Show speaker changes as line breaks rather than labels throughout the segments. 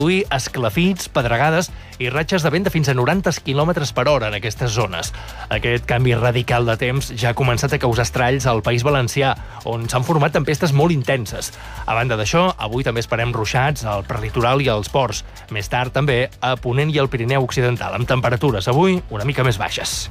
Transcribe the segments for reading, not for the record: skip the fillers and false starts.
esclafits, pedregades i ratxes de vent de fins a 90 km per hora en aquestes zones. Aquest canvi radical de temps ja ha començat a causar estralls al País Valencià, on s'han format tempestes molt intenses. A banda d'això, avui també esperem ruixats al prelitoral i als ports. Més tard també a Ponent i al Pirineu Occidental, amb temperatures avui una mica més baixes.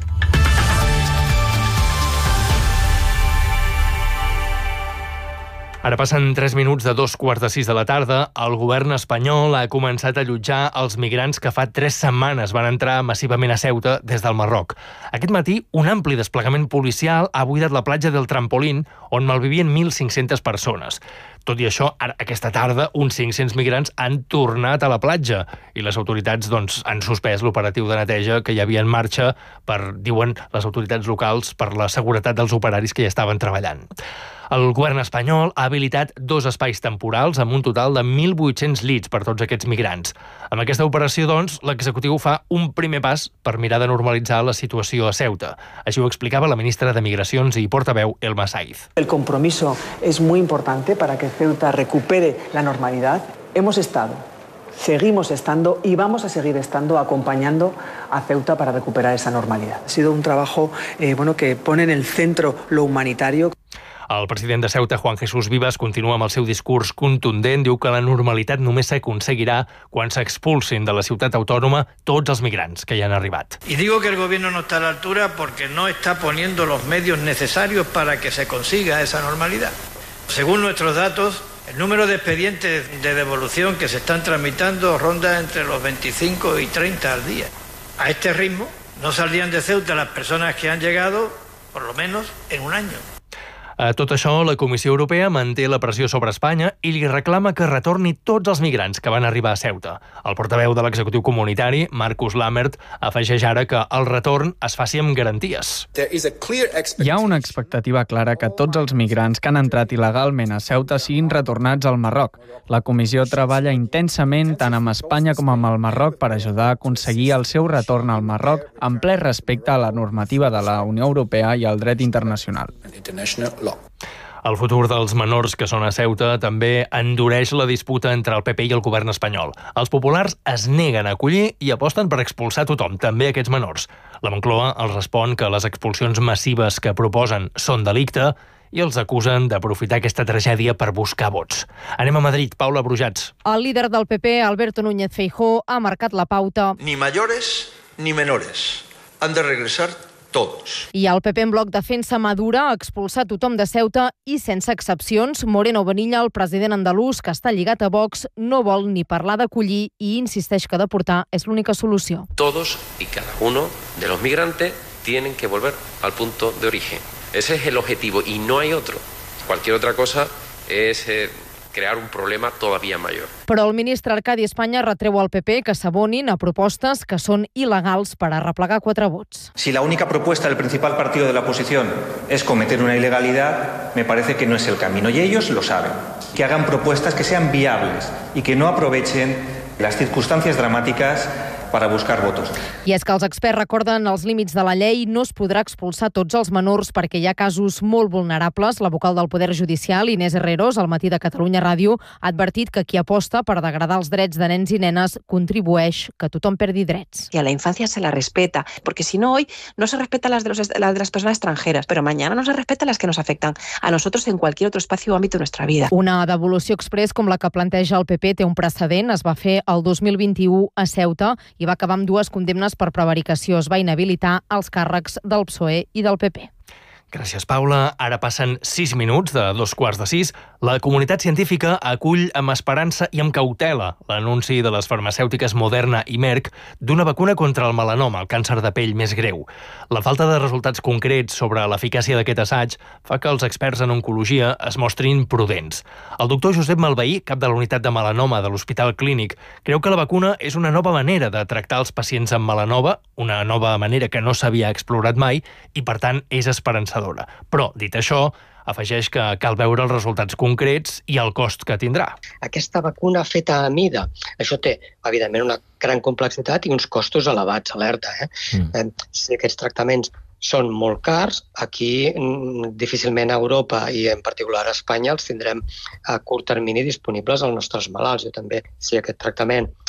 Ara passen 3 minuts de 2:15 de la tarda. El govern espanyol ha començat a allotjar els migrants que fa 3 setmanes van entrar massivament a Ceuta des del Marroc. Aquest matí, un ampli desplegament policial ha buidat la platja del Trampolín, on malvivien 1.500 persones. Tot i això, ara, aquesta tarda, uns 500 migrants han tornat a la platja i les autoritats han suspès l'operatiu de neteja que hi havia en marxa diuen les autoritats locals, per la seguretat dels operaris que hi estaven treballant. El govern espanyol ha habilitat 2 espais temporals amb un total de 1.800 llits per tots aquests migrants. Amb aquesta operació, l'executiu fa un primer pas per mirar de normalitzar la situació a Ceuta. Així ho explicava la ministra de Migracions i portaveu, Elma Saiz.
El compromiso es muy importante para que Ceuta recupere la normalidad. Hemos estado, seguimos estando y vamos a seguir estando acompañando a Ceuta para recuperar esa normalidad. Ha sido un trabajo que pone en el centro lo humanitario.
El president de Ceuta, Juan Jesús Vivas, continua amb el seu discurs contundent. Diu que la normalitat només s'aconseguirà quan s'expulsin de la ciutat autònoma tots els migrants que hi han arribat.
Y digo que el gobierno no está a la altura porque no está poniendo los medios necesarios para que se consiga esa normalidad. Según nuestros datos, el número de expedientes de devolución que se están tramitando ronda entre los 25 y 30 al día. A este ritmo no saldrían de Ceuta las personas que han llegado, por lo menos, en un año.
A tot això, la Comissió Europea manté la pressió sobre Espanya i li reclama que retorni tots els migrants que van arribar a Ceuta. El portaveu de l'executiu comunitari, Markus Lammert, afegeix ara que el retorn es faci amb garanties.
Hi ha una expectativa clara que tots els migrants que han entrat il·legalment a Ceuta siguin retornats al Marroc. La Comissió treballa intensament tant amb Espanya com amb el Marroc per ajudar a aconseguir el seu retorn al Marroc en ple respecte a la normativa de la Unió Europea i al dret internacional.
El futur dels menors que són a Ceuta també endureix la disputa entre el PP i el govern espanyol. Els populars es neguen a acollir i aposten per expulsar tothom, també aquests menors. La Moncloa els respon que les expulsions massives que proposen són delicte i els acusen d'aprofitar aquesta tragèdia per buscar vots. Anem a Madrid. Paula Brujats.
El líder del PP, Alberto Núñez Feijóo, ha marcat la pauta.
Ni mayores ni menores. Han de regresar todos.
I el PP en bloc defensa Madura, expulsar tothom de Ceuta i sense excepcions. Moreno Bonilla, el president andalús, que està lligat a Vox, no vol ni parlar d'acollir i insisteix que deportar és l'única solució.
Todos y cada uno de los migrantes tienen que volver al punto de origen. Ese es el objetivo y no hay otro. Cualquier otra cosa es crear un problema todavía mayor.
Però el ministre Arcadi Espanya retreu al PP que s'abonin a propostes que són il·legals per arreplegar 4 vots.
Si la única propuesta del principal partido de la oposición es cometer una ilegalidad, me parece que no es el camino. Y ellos lo saben. Que hagan propuestas que sean viables y que no aprovechen las circunstancias dramáticas para buscar votos.
I és que els experts recorden els límits de la llei. No es podrà expulsar tots els menors perquè hi ha casos molt vulnerables. La vocal del Poder Judicial, Inés Herreros, al Matí de Catalunya Ràdio, ha advertit que qui aposta per degradar els drets de nens i nenes contribueix que tothom perdi drets.
Y a la infancia se la respeta, porque si no hoy no se respetan las de las personas extranjeras, pero mañana no se respetan las que nos afectan a nosotros en cualquier otro espacio o ámbito de nuestra vida.
Una devolució express com la que planteja el PP té un precedent. Es va fer el 2021 a Ceuta i va acabar amb 2 condemnes per prevaricació. Es va inhabilitar els càrrecs del PSOE i del PP.
Gràcies, Paula. Ara passen 6 minuts de 5:15. La comunitat científica acull amb esperança i amb cautela l'anunci de les farmacèutiques Moderna i Merck d'una vacuna contra el melanoma, el càncer de pell més greu. La falta de resultats concrets sobre l'eficàcia d'aquest assaig fa que els experts en oncologia es mostrin prudents. El doctor Josep Malveí, cap de la unitat de melanoma de l'Hospital Clínic, creu que la vacuna és una nova manera de tractar els pacients amb melanoma, una nova manera que no s'havia explorat mai i, per tant, és esperançadora. Però, dit això, afegeix que cal veure els resultats concrets i el cost que tindrà.
Aquesta vacuna feta a mida, això té, evidentment, una gran complexitat i uns costos elevats, alerta. Si aquests tractaments són molt cars. Aquí difícilment a Europa i en particular a Espanya els tindrem a curt termini disponibles als nostres malalts. Jo també, si aquest tractament